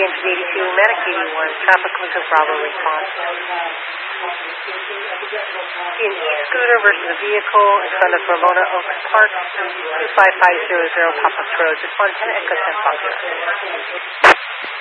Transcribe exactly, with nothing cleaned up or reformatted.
engine eighty-two, Manic eighty-one, traffic cruiser Bravo response. See an e-scooter versus a vehicle in front of Ramona Oaks Park, two five five zero zero Poplar Road. Respond ten Echo ten Foxtrot.